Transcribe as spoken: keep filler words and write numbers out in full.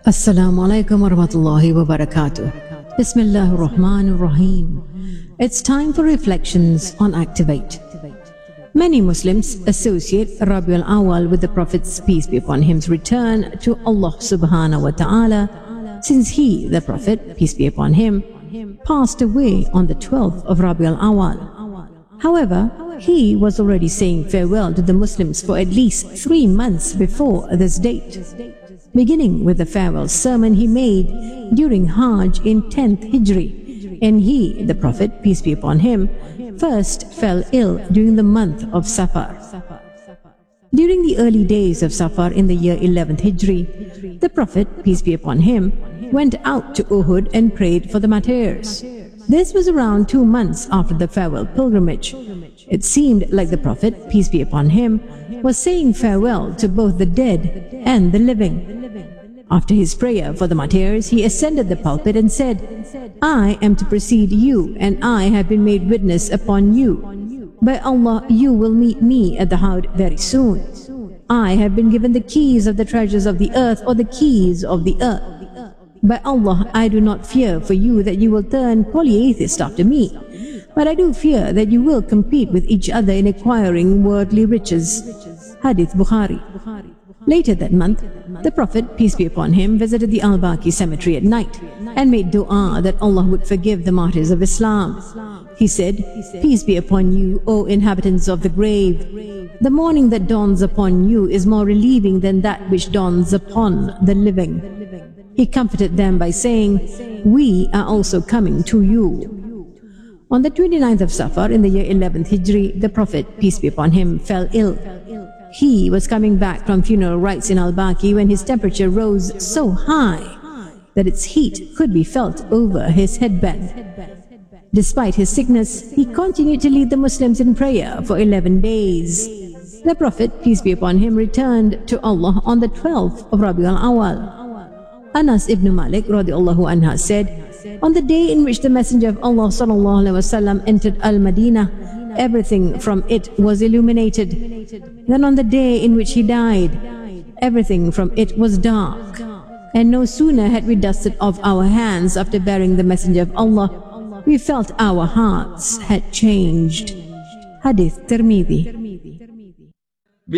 Assalamu alaikum wa rahmatullahi wa barakatuh. Bismillahir Rahmanir Rahim. It's time for reflections on Activate. Many Muslims associate Rabiul Awwal with the Prophet's peace be upon him's return to Allah subhanahu wa ta'ala, since he, the Prophet, peace be upon him, passed away on the twelfth of Rabiul Awwal. However, he was already saying farewell to the Muslims for at least three months before this date, beginning with the farewell sermon he made during Hajj in tenth Hijri, and he, the Prophet, peace be upon him, first fell ill during the month of Safar. During the early days of Safar in the year eleventh Hijri, the Prophet, peace be upon him, went out to Uhud and prayed for the martyrs. This was around two months after the farewell pilgrimage. It seemed like the Prophet, peace be upon him, was saying farewell to both the dead and the living. After his prayer for the martyrs, he ascended the pulpit and said, "I am to precede you, and I have been made witness upon you. By Allah, you will meet me at the Hawd very soon. I have been given the keys of the treasures of the earth, or the keys of the earth. By Allah, I do not fear for you that you will turn polyatheist after me, but I do fear that you will compete with each other in acquiring worldly riches." Hadith Bukhari. Later that month, the Prophet, peace be upon him, visited the Al-Baqi cemetery at night and made dua that Allah would forgive the martyrs of Islam. He said, "Peace be upon you, O inhabitants of the grave. The morning that dawns upon you is more relieving than that which dawns upon the living." He comforted them by saying, "We are also coming to you." On the twenty-ninth of Safar in the year eleventh Hijri, the Prophet, peace be upon him, fell ill. He was coming back from funeral rites in Al-Baqi when his temperature rose so high that its heat could be felt over his headband. Despite his sickness, he continued to lead the Muslims in prayer for eleven days. The Prophet, peace be upon him, returned to Allah on the twelfth of Rabiul Awwal. Anas ibn Malik radiallahu anha said, "On the day in which the Messenger of Allah sallallahu alaihi wasallam entered Al-Madinah, everything from it was illuminated. Then on the day in which he died, everything from it was dark. And no sooner had we dusted off our hands after burying the Messenger of Allah, we felt our hearts had changed." Hadith Tirmidhi.